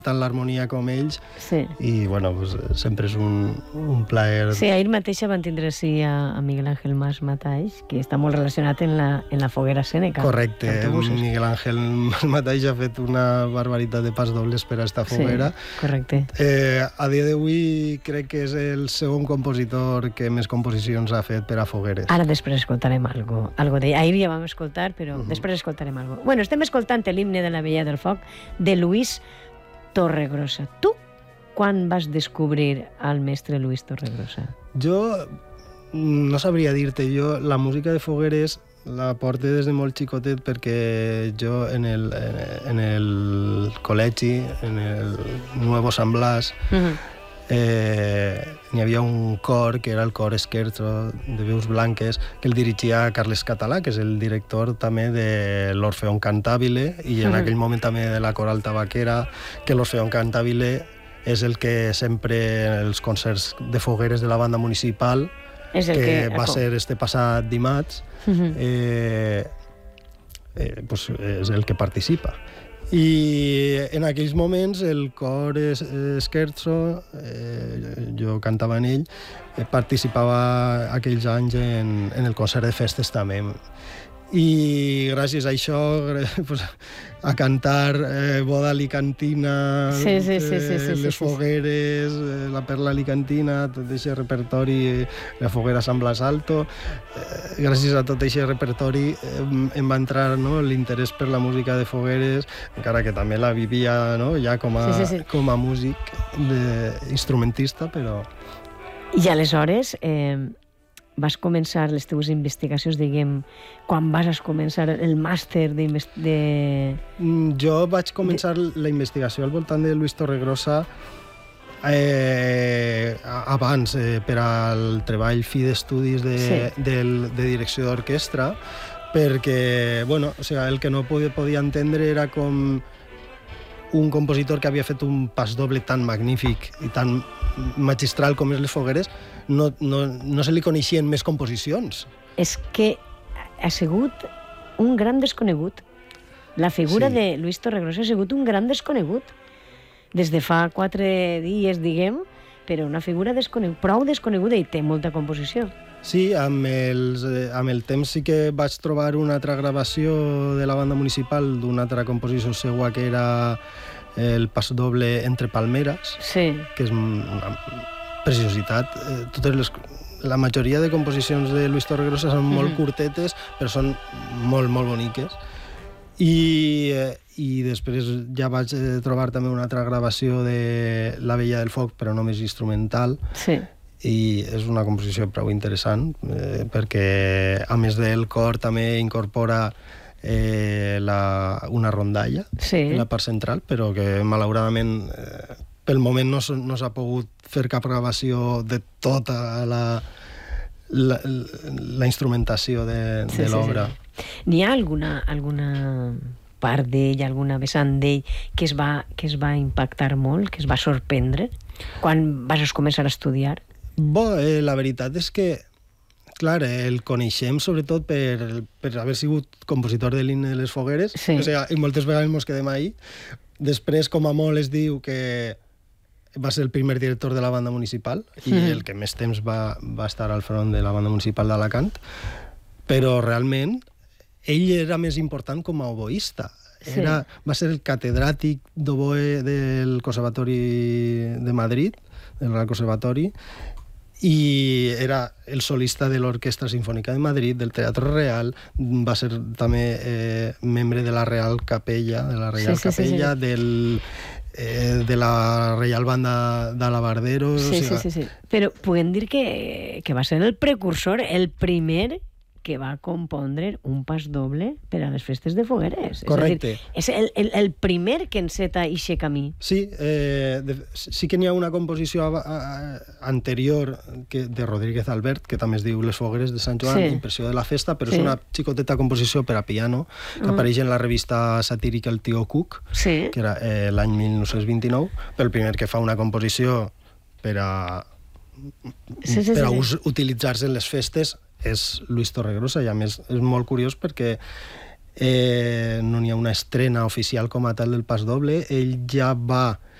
tant l'harmonia com ells, Sí. i bueno, pues, sempre és un plaer. Sí, ahir mateixa van tindre a Miguel Ángel Mas Mataix, que està molt relacionat en la foguera Sèneca. Correcte, d'autobusos. Miguel Ángel Mas Mataix ha fet una barbaritat de pas dobles per a esta foguera. Sí, correcte. A dia d'avui crec que és el segon compositor que més composicions ha fet per a fogueres. Ara després escoltarem algo d'ell. Ahir ja vam escoltar, però després escoltarem algo. Bueno, estem escoltant l'himne de la Vella del Foc de Luis Torregrossa. Tu quan vas descobrir al mestre Luis Torregrossa? Jo no sabria dir-te, la música de fogueres la porto des de molt xicotet perquè jo en el col·legi, en el Nuevo San Blas, n'hi havia un cor que era el cor Scherzo de veus blanques que el dirigia Carles Català, que és el director també de l'Orfeón Cantabile i en aquell moment també de la Coral Tabaquera, que l'Orfeón Cantabile és el que sempre en els concerts de fogueres de la banda municipal, que va ser este passat dimarts, pues és el que participa. I en aquells moments el cor Scherzo, jo cantava en ell, participava aquells anys en el concert de festes també. I gràcies a això, pues, a cantar Boda Alicantina, les fogueres, la Perla Alicantina, tot aquest repertori, la foguera Sant Blas Alto, gràcies a tot aquest repertori em va entrar l'interès per la música de fogueres, encara que també la vivia ja com a músic, instrumentista, però... I aleshores... vas començar les teves investigacions, diguem, quan vas començar el màster de... Jo vaig començar la investigació al voltant de Luis Torregrossa abans, per al treball fi d'estudis de direcció d'orquestra, perquè, bueno, o sigui, el que no podia entendre era com un compositor que havia fet un pas doble tan magnífic i tan magistral com és les fogueres, no se li coneixien més composicions. És que ha sigut un gran desconegut. La figura de Luis Torregrossa ha sigut un gran desconegut. Des de fa 4 dies, diguem, però una figura prou desconeguda i té molta composició. Sí, amb el temps sí que vaig trobar una altra gravació de la banda municipal d'una altra composició seua que era el pas doble Entre Palmeres, que és una preciositat. La majoria de composicions de Luis Torregrossa són molt curtetes, però són molt, molt boniques. I després ja vaig trobar també una altra gravació de La Vella del Foc, però només instrumental. I és una composició prou interessant, perquè a més del cor també incorpora una rondalla en la part central, però que malauradament pel moment no s'ha pogut fer cap gravació de tota la instrumentació de l'obra. N'hi ha alguna part d'ell, alguna vessant d'ell que es va impactar molt, que es va sorprendre quan vas començar a estudiar? La veritat és que, clar, el coneixem sobretot per haver sigut compositor de l'himne de les fogueres, i moltes vegades ens quedem ahí. Després, com a molt, es diu que va ser el primer director de la banda municipal i el que més temps va estar al front de la banda municipal d'Alacant, però realment ell era més important com a oboista. Va ser el catedràtic d'oboe del Conservatori de Madrid, del Real Conservatori, i era el solista de l'Orquestra Sinfònica de Madrid, del Teatre Real, va ser també membre de la Real Capella, de la Reial Banda d'Alabarderos. Però podem dir que va ser el precursor, el primer que va compondre un pas doble per a les festes de fogueres. Correcte. És el primer que enceta eixe camí. Sí, sí que n'hi ha una composició anterior de Rodríguez Albert, que també es diu Les fogueres de Sant Joan, Impressió de la festa, però és una xicoteta composició per a piano, que apareix en la revista satírica El Tío Cook, que era l'any 1929, però el primer que fa una composició per a utilitzar-se en les festes és Luis Torregrossa, i a més és molt curiós perquè no n'hi ha una estrena oficial com a tal del pas doble. Ell ja va